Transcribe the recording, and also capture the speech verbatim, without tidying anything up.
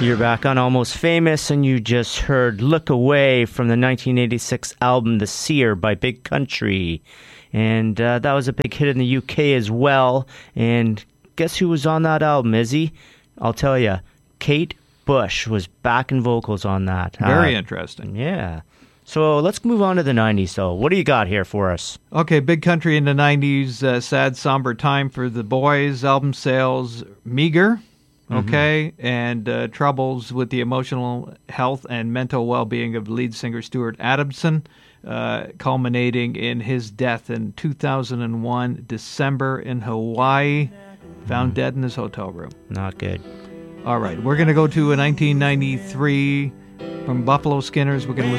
You're back on Almost Famous, and you just heard Look Away from the nineteen eighty-six album The Seer by Big Country. And uh, that was a big hit in the U K as well. And guess who was on that album, Izzy? I'll tell you, Kate Bush was backing vocals on that. Very uh, interesting. Yeah. So let's move on to the nineties, though. What do you got here for us? Okay, Big Country in the nineties, uh, sad, somber time for the boys. Album sales meager, okay, mm-hmm. and uh, troubles with the emotional health and mental well-being of lead singer Stuart Adamson, uh, culminating in his death in two thousand one, December, in Hawaii, found mm. dead in his hotel room. Not good. All right, we're going to go to a nineteen ninety-three from Buffalo Skinners. We're going to